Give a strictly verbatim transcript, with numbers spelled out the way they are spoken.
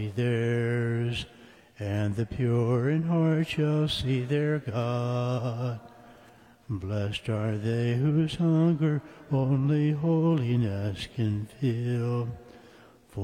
theirs, and the pure in heart shall see their God. Blessed are they whose hunger only holiness can fill,